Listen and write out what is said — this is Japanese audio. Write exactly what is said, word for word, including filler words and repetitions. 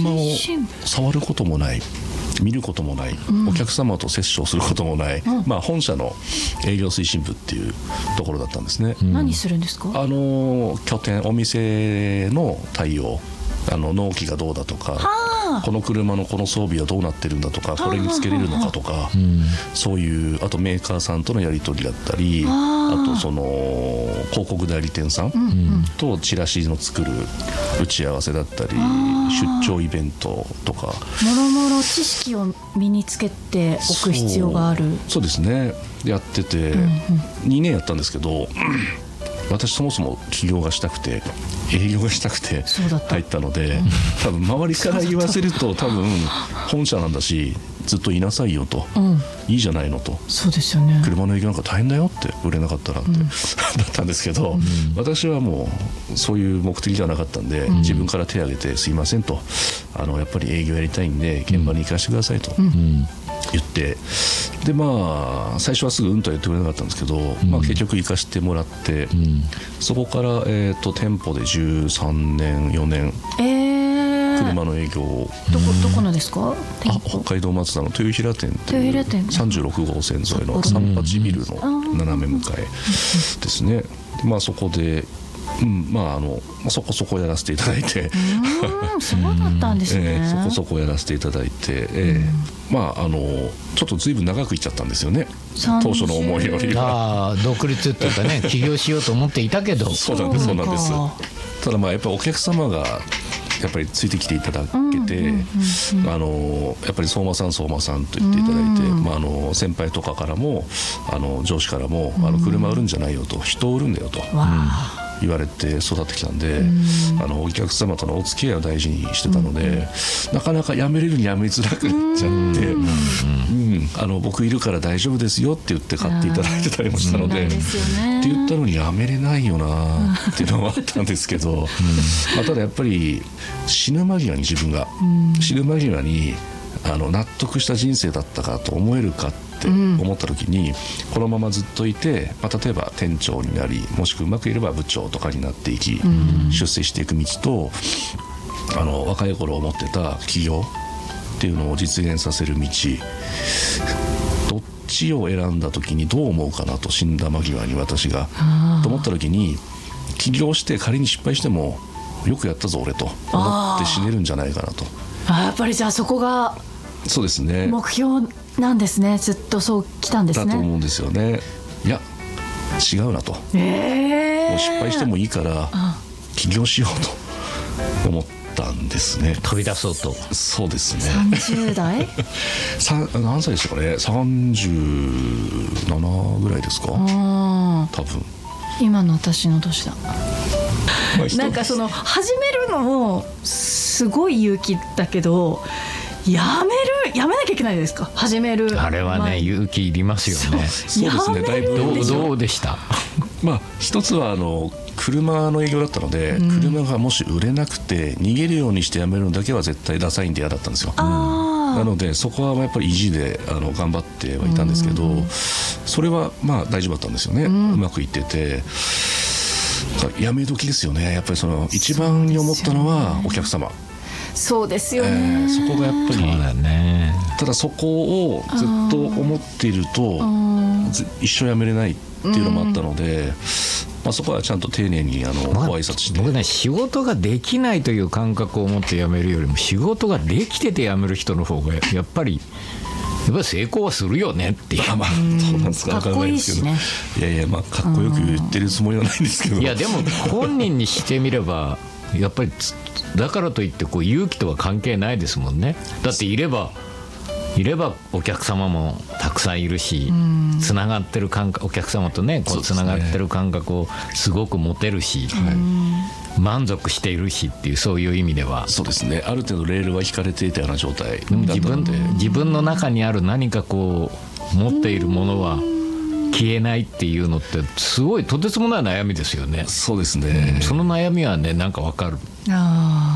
車を触ることもない、見ることもない、うん、お客様と接触することもない、うん、まあ、本社の営業推進部っていうところだったんですね、 うん、何するんですか？ あの拠点、お店の対応、あの納期がどうだとか、この車のこの装備はどうなってるんだとか、これにつけれるのかとか、そういう、あとメーカーさんとのやり取りだったり、あとその広告代理店さんとチラシの作る打ち合わせだったり、出張イベントとか、 もろもろ知識を身につけておく必要がある。 そう、そうですね、やってて、うんうん、にねんやったんですけど、私そもそも起業がしたくて、営業がしたくて入ったので、多分周りから言わせると、多分本社なんだしずっといなさいよと、うん、いいじゃないのと、 そうですよね、 車の営業なんか大変だよって、売れなかったらって、うん、だったんですけど、うん、私はもうそういう目的ではなかったんで、うん、自分から手を挙げて、すいませんと、あのやっぱり営業やりたいんで現場に行かせてくださいと言って、でまあ最初はすぐうんとは言ってくれなかったんですけど、うん、まあ、結局行かせてもらって、うん、そこから、えー、と店舗でじゅうさんねんよねん、えー、車の営業を、 どこ、どこのですか？ あ、北海道松田の豊平店というさんじゅうろくごう線沿いの三八ビルの斜め向かいですね。まあ、そこで、うん、まあ、あのそこそこやらせていただいて、 うん、そうだったんですね、 えー、そこそこやらせていただいて、えー、まあ、あのちょっとずいぶん長くいっちゃったんですよね、当初の思いよりは。 あ、独立っていうかね、起業しようと思っていたけどそうなんです、そうなんです。ただまあやっぱりお客様がやっぱりついてきていただけて、あのやっぱり相馬さん相馬さんと言っていただいて、まあ、あの先輩とかからも、あの上司からも、あの車売るんじゃないよと、人を売るんだよと言われて育ってきたんで、あのお客様とのお付き合いを大事にしてたので、なかなか辞めれるに辞めづらくなっちゃって、うん、あの僕いるから大丈夫ですよって言って買っていただいてたりもしたので、って言ったのに辞めれないよなっていうのもあったんですけど、まあ、ただやっぱり死ぬ間際に自分が、死ぬ間際にあの納得した人生だったかと思えるかって思った時に、うん、このままずっといて、まあ、例えば店長になり、もしくうまくいれば部長とかになっていき、うん、出世していく道と、あの若い頃思ってた起業っていうのを実現させる道、どっちを選んだ時にどう思うかなと、死んだ間際に私がと思った時に、起業して仮に失敗してもよくやったぞ俺と思って死ねるんじゃないかなと。 あ、やっぱりじゃあそこがそうですね、 目標なんですね。ずっとそう来たんですね。 だと思うんですよね。いや違うなと、えー、もう失敗してもいいから起業しようと思ったんですね。 飛び出そうと。 そうですね。 さんじゅう代さ何歳でしたかね。さんじゅうななぐらいですか、多分。 今の私の年だ。まあ、なんかその始めるのもすごい勇気だけど、やめるやめなきゃいけないですか、始める。 あれはね、勇気いりますよね。 そうですね、だいぶ。 どう、どうでした？ まあ、一つはあの車の営業だったので、うん、車がもし売れなくて逃げるようにしてやめるのだけは絶対ダサいんで嫌だったんですよ。なのでそこはやっぱり意地であの頑張ってはいたんですけど、うん、それはまあ大丈夫だったんですよね、うん、うまくいってて。やめ時ですよね。やっぱりその一番に思ったのはお客様。 そうですよね、 えー、そこがやっぱり。 そうだね。 ただそこをずっと思っていると一生やめれないっていうのもあったので、まあ、そこはちゃんと丁寧にあのご挨拶して、 僕ね、仕事ができないという感覚を持って辞めるよりも、仕事ができてて辞める人の方がやっぱりやっぱり成功はするよねっていう。 まあまあ、そうなんですか、 かっこいいしね。 いやいや、まあかっこよく言ってるつもりはないんですけど。 いやでも本人にしてみればやっぱりだからといってこう勇気とは関係ないですもんね。だっていればいればお客様もたくさんいるし、つながってる感覚、お客様とねこうつながってる感覚をすごく持てるし、満足しているしっていう、そういう意味では。 そうですね、ある程度レールは引かれていたような状態だった自ので、 分自分の中にある何かこう持っているものは消えないっていうのってすごいとてつもない悩みですよね。 そうですね、 その悩みはね、なんかわかる。 あ